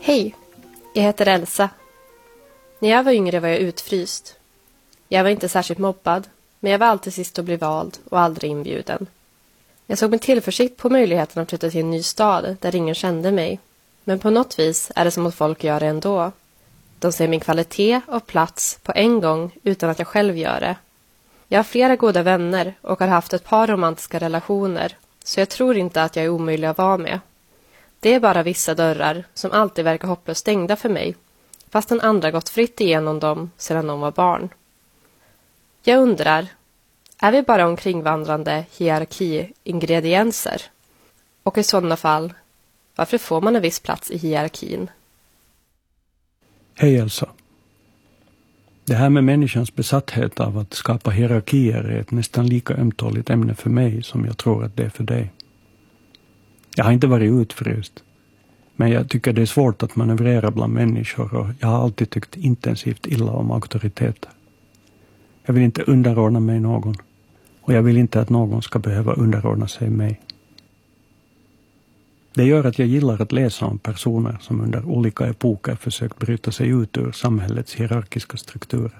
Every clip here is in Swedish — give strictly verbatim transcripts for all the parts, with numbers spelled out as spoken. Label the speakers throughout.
Speaker 1: Hej, jag heter Elsa. När jag var yngre var jag utfryst. Jag var inte särskilt mobbad, men jag var alltid sist att bli vald och aldrig inbjuden. Jag såg med tillförsikt på möjligheten att flytta till en ny stad där ingen kände mig. Men på något vis är det som att folk gör det ändå. De ser min kvalitet och plats på en gång utan att jag själv gör det. Jag har flera goda vänner och har haft ett par romantiska relationer, så jag tror inte att jag är omöjlig att vara med. Det är bara vissa dörrar som alltid verkar hopplöst stängda för mig, fast den andra gått fritt igenom dem sedan de var barn. Jag undrar, är vi bara omkringvandrande hierarki-ingredienser? Och i sådana fall, varför får man en viss plats i hierarkin?
Speaker 2: Hej Elsa. Det här med människans besatthet av att skapa hierarkier är ett nästan lika ömtåligt ämne för mig som jag tror att det är för dig. Jag har inte varit utfryst, men jag tycker det är svårt att manövrera bland människor och jag har alltid tyckt intensivt illa om auktoriteter. Jag vill inte underordna mig någon och jag vill inte att någon ska behöva underordna sig mig. Det gör att jag gillar att läsa om personer som under olika epoker försökt bryta sig ut ur samhällets hierarkiska strukturer.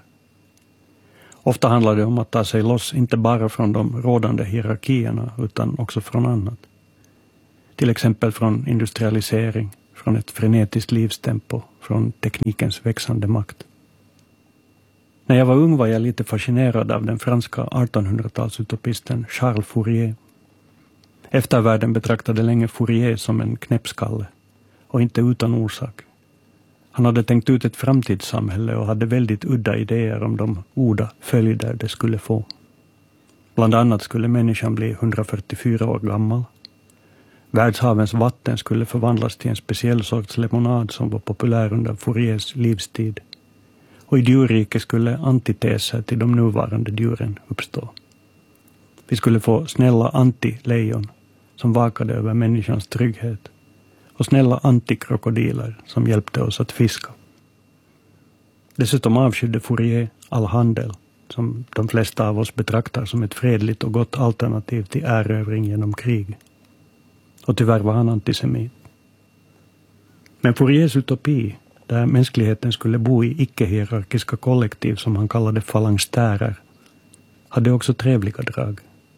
Speaker 2: Ofta handlar det om att ta sig loss inte bara från de rådande hierarkierna utan också från annat. Till exempel från industrialisering, från ett frenetiskt livstempo, från teknikens växande makt. När jag var ung var jag lite fascinerad av den franska artonhundratalsutopisten Charles Fourier. Eftervärlden betraktade länge Fourier som en knäppskalle, och inte utan orsak. Han hade tänkt ut ett framtidssamhälle och hade väldigt udda idéer om de oda följder det skulle få. Bland annat skulle människan bli hundrafyrtiofyra år gammal. Världshavens vatten skulle förvandlas till en speciell sorts lemonad som var populär under Fouriers livstid. Och i djurriket skulle antiteser till de nuvarande djuren uppstå. Vi skulle få snälla anti-lejon som vakade över människans trygghet och snälla antikrokodiler som hjälpte oss att fiska. Dessutom avskydde Fourier all handel som de flesta av oss betraktar som ett fredligt och gott alternativ till erövring genom krig. Och tyvärr var han antisemit. Men Fouriers utopi, där mänskligheten skulle bo i icke-hierarkiska kollektiv som han kallade falangstärer, hade också trevliga drag.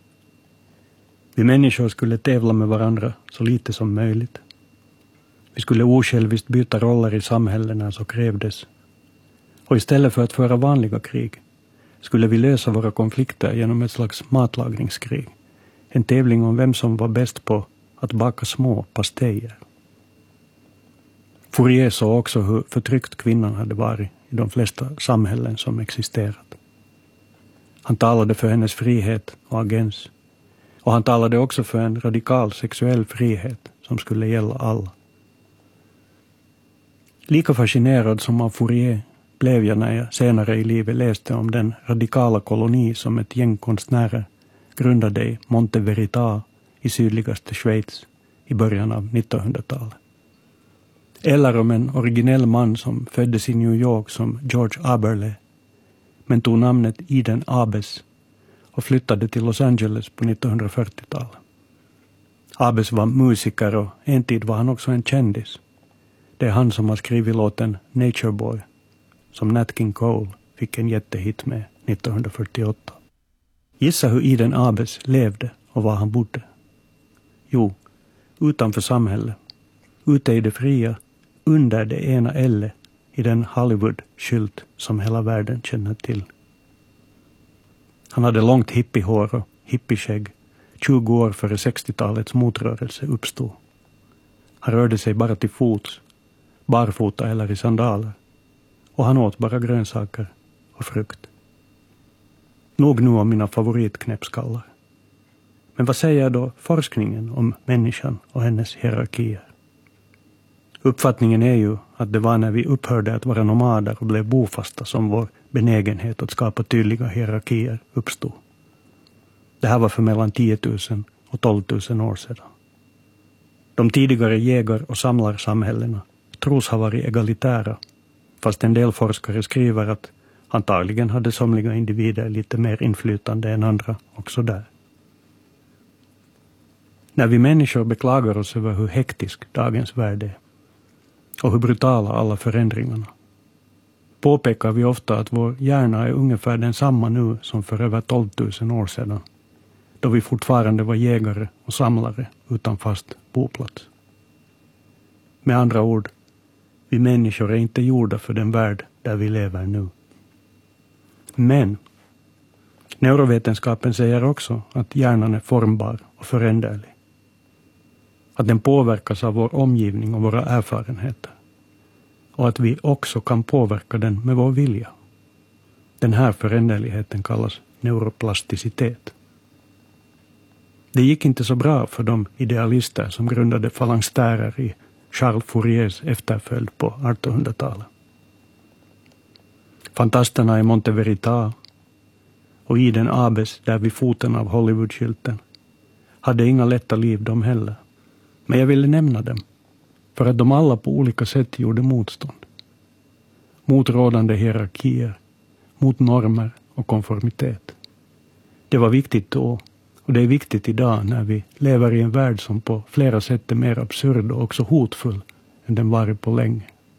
Speaker 2: Vi människor skulle tävla med varandra så lite som möjligt. Vi skulle osjälviskt byta roller i samhällen när så krävdes. Och istället för att föra vanliga krig skulle vi lösa våra konflikter genom ett slags matlagringskrig. En tävling om vem som var bäst på att baka små pastejer. Fourier såg också hur förtryckt kvinnan hade varit i de flesta samhällen som existerat. Han talade för hennes frihet och agens. Och han talade också för en radikal sexuell frihet som skulle gälla alla. Lika fascinerad som av Fourier blev jag när jag senare i livet läste om den radikala koloni som ett gäng konstnärer grundade i Monte Verita i sydligaste Schweiz i början av nittonhundratalet. Eller om en originell man som föddes i New York som George Aberle men tog namnet Eden Abes och flyttade till Los Angeles på nittonhundrafyrtiotalet. Abes var musiker och en tid var han också en kändis. Det är han som har skrivit låten Nature Boy som Nat King Cole fick en jättehit med nittonhundrafyrtioåtta. Gissa hur Eden Abes levde och var han bodde. Jo, utanför samhället. Ute i det fria, under det ena elle i den Hollywood-skylt som hela världen känner till. Han hade långt hippiehår och hippieskägg, tjugo år före sextiotalets motrörelse uppstod. Han rörde sig bara till fots, barfota eller i sandaler. Och han åt bara grönsaker och frukt. Nog nu om mina favoritknäppskallar. Men vad säger då forskningen om människan och hennes hierarkier? Uppfattningen är ju att det var när vi upphörde att vara nomader och blev bofasta som vår benägenhet att skapa tydliga hierarkier uppstod. Det här var för mellan tio tusen och tolv tusen år sedan. De tidigare jägar- och samlarsamhällena tros ha varit egalitära, fast en del forskare skriver att antagligen hade somliga individer lite mer inflytande än andra också där. När vi människor beklagar oss över hur hektisk dagens värld är och hur brutala alla förändringarna. Påpekar vi ofta att vår hjärna är ungefär densamma nu som för över tolv tusen år sedan, då vi fortfarande var jägare och samlare utan fast boplats. Med andra ord, vi människor är inte gjorda för den värld där vi lever nu. Men neurovetenskapen säger också att hjärnan är formbar och föränderlig. Att den påverkas av vår omgivning och våra erfarenheter. Och att vi också kan påverka den med vår vilja. Den här föränderligheten kallas neuroplasticitet. Det gick inte så bra för de idealister som grundade falangstärer i Charles Fouriers efterföljd på artonhundratalet. Fantasterna i Monte Verita och Iden Abes där vid foten av Hollywoodskylten hade inga lätta liv de heller. Men jag ville nämna dem för att de alla på olika sätt gjorde motstånd. Mot rådande hierarkier, mot normer och konformitet. Det var viktigt då och det är viktigt idag när vi lever i en värld som på flera sätt är mer absurd och också hotfull än den varit på länge.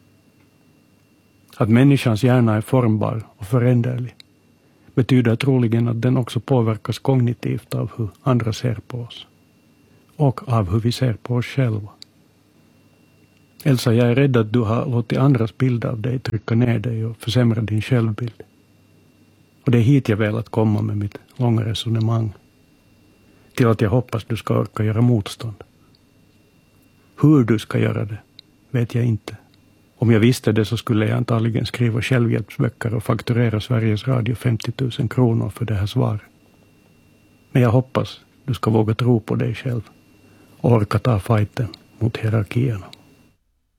Speaker 2: Att människans hjärna är formbar och föränderlig betyder troligen att den också påverkas kognitivt av hur andra ser på oss. Och av hur vi ser på oss själva. Elsa, jag är rädd att du har låtit andras bilder av dig trycka ner dig och försämra din självbild. Och det är hit jag velat komma med mitt långa resonemang. Till att jag hoppas du ska orka göra motstånd. Hur du ska göra det vet jag inte. Om jag visste det så skulle jag antagligen skriva självhjälpsböcker och fakturera Sveriges Radio femtio tusen kronor för det här svaret. Men jag hoppas du ska våga tro på dig själv och orka ta fighten mot hierarkierna.